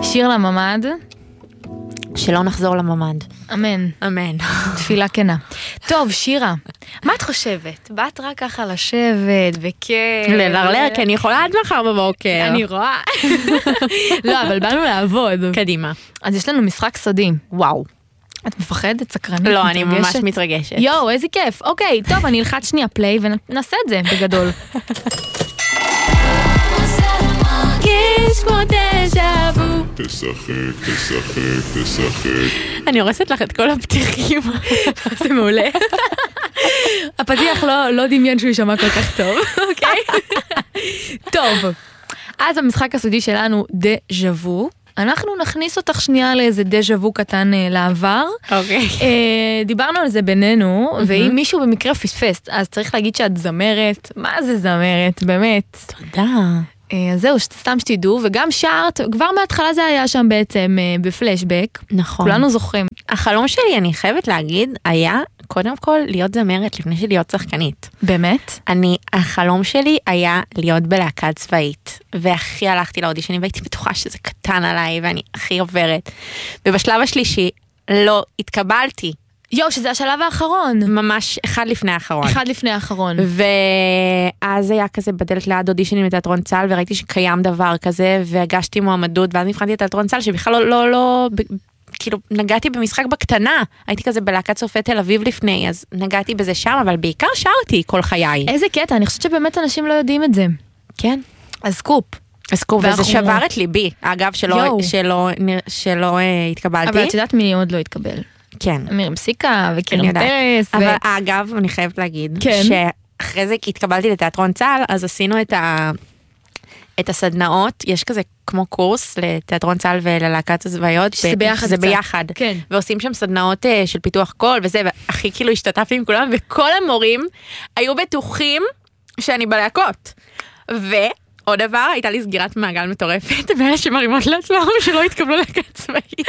שיר לממד. שלא נחזור לממד. אמן. אמן. תפילה כנה. טוב, שירה, מה את חושבת? באת רק ככה לשבת, בכיף. ללרלר, כי אני יכולה עד מחר בבוקר. אני רואה. לא, אבל באנו לעבוד. קדימה. אז יש לנו משחק סודי. וואו. את מפחדת, סקרנית, לא, מתרגשת? אני ממש מתרגשת. יואו, איזה כיף. אוקיי, טוב, אני אלחץ שנייה פליי ונעשה את זה בגדול. יש כמו דז'ה-וו. תשחק. אני הורסת לך את כל הפתיחים. זה מעולה. הפתיח לא דמיין שהוא יישמע כל כך טוב, אוקיי? טוב, אז במשחק הסודי שלנו, דז'ה-וו, אנחנו נכניס אותך שנייה לאיזה דז'ה-וו קטן לעבר. אוקיי. דיברנו על זה בינינו, ואם מישהו במקרה פספס, אז צריך להגיד שאת זמרת. מה זה זמרת? באמת. תודה. אז זהו, סתם שתדעו, וגם שרת, כבר מההתחלה זה היה שם בעצם בפלשבק. נכון. כולנו זוכרים. החלום שלי, אני חייבת להגיד, היה קודם כל להיות זמרת לפני שלהיות שחקנית. באמת? החלום שלי היה להיות בלהקה צבאית, והכי הלכתי לאודישנים, והייתי בטוחה שזה קטן עליי, ואני הכי עוברת. ובשלב השלישי, לא התקבלתי. יו, שזה השלב האחרון. ממש אחד לפני האחרון. אחד לפני האחרון. ואז היה כזה בדלת ליד אודישנים לתיאטרון צה"ל, וראיתי שקיים דבר כזה, והגשתי מועמדות, ואז נבחנתי את תיאטרון צה"ל, שבכלל לא, כאילו, נגעתי במשחק בקטנה, הייתי כזה בלהקת צופי תל אביב לפני, אז נגעתי בזה שם, אבל בעיקר שרתי כל חיי. איזה קטע, אני חושבת שבאמת אנשים לא יודעים את זה. כן. אז סקופ. וזה שבר את ליבי, אגב, שלא התקבלתי. אבל את יודעת מי עוד לא התקבל? כן. אמיר מסיקה וקירן פרס. אבל אגב, אני חייבת להגיד, שאחרי זה התקבלתי לתיאטרון צה"ל, אז עשינו את הסדנאות, יש כזה כמו קורס לתיאטרון צה"ל וללהקת הצבאיות. שזה ביחד. כן. ועושים שם סדנאות של פיתוח קול וזה, והכי כאילו השתתפתי עם כולם, וכל המורים היו בטוחים שאני בלהקות. עוד דבר, הייתה לי סגירת מעגל מטורפת, ואלה שמרימות לעצמם שלא התקבלו להקה צבאית.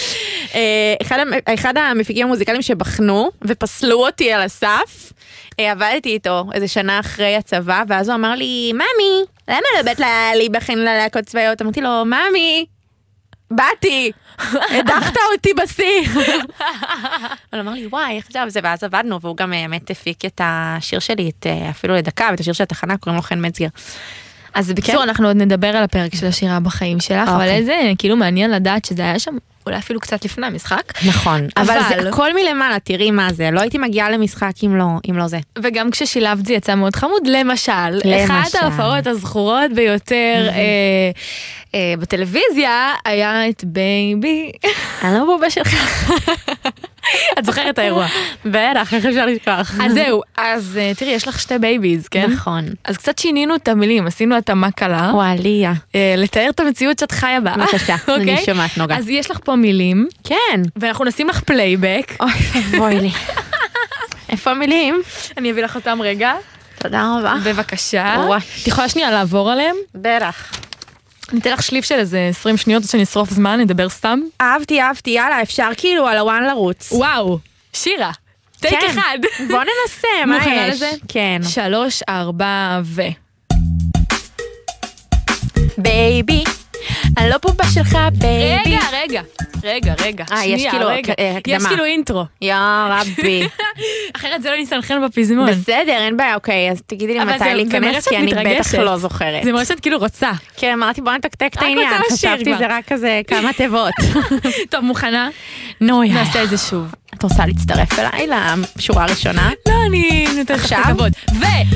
אחד המפיקים המוזיקליים שבחנו, ופסלו אותי על הסף, עבדתי איתו איזה שנה אחרי הצבא, ואז הוא אמר לי, ממי, למה לא באת להיבחן ללהקות צבאיות? אמרתי לו, ממי, באתי, הדחת אותי בשיא. הוא אמר לי, וואי, איך זה? ואז עבדנו, והוא גם באמת הפיק את השיר שלי, אפילו לדקה, ואת השיר של התחנה, קוראים לו חן מצגר. אז בקיצור, אנחנו עוד נדבר על הפרק של השירה בחיים שלך, אבל איזה, כאילו מעניין לדעת שזה היה שם, אולי אפילו קצת לפני המשחק. נכון, אבל זה הכל מלמעלה, תראי מה זה, לא הייתי מגיעה למשחק אם לא זה. וגם כששילבת זה יצא מאוד חמוד, למשל, אחת ההופעות הזכורות ביותר בטלוויזיה, היה את בייבי. אני לא בובה שלך. את זוכרת את האירוע. בטח, איך אפשר לשכוח. אז זהו, אז תראי, יש לך שתי בייביז, כן? נכון. אז קצת שינינו את המילים, עשינו התאמה קלה. וואליה. לתאר את המציאות שאת חיה בה. בבקשה, אני שומעת נוגה. אז יש לך פה מילים. כן. ואנחנו נשים לך פלייבק. אוי, בואי לי. איפה המילים? אני אביא לך אותם רגע. תודה רבה. בבקשה. את יכולה שנייה לעבור עליהם? בטח. ניתן לך שליף של איזה 20 שניות, שאני אשרוף זמן, נדבר סתם. אהבתי, יאללה, אפשר כאילו על הוואן לרוץ. וואו, שירה, טייק אחד. בוא ננסה, מה יש? מוכנה לזה? כן. 3, 4 ו... בייבי, אני לא בובה שלך, בייבי. רגע. יש כאילו הקדמה. יש כאילו אינטרו. יא רבי. אחרת זה לא נסנכן בפזמון. בסדר, אין בעיה, אוקיי, אז תגידי לי מתי להיכנס, כי אני בטח לא זוכרת. זה מרשת כאילו רוצה. כן, אמרתי בוא נתקתק את העניין, חשבתי זה רק כזה כמה תיבות. טוב, מוכנה? נו, יאללה. נעשה את זה שוב. את רוצה להצטרף אליי לשורה הראשונה? לא, אני נותנת לך את הכבוד.